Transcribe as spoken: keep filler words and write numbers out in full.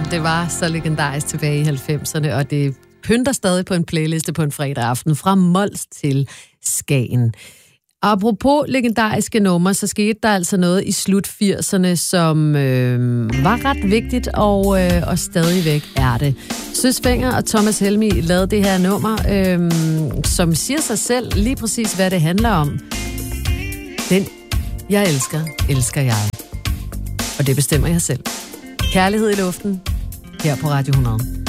Det var så legendarisk tilbage i halvfemserne, og det pynter stadig på en playliste på en fredag aften fra Mols til Skagen. Apropos legendariske numre, så skete der altså noget i slut firserne, som øh, var ret vigtigt, og, øh, og stadigvæk er det. Søs Fenger og Thomas Helmig lavede det her nummer, øh, som siger sig selv lige præcis, hvad det handler om. Den, jeg elsker, elsker jeg. Og det bestemmer jeg selv. Kærlighed i luften, her på Radio hundrede.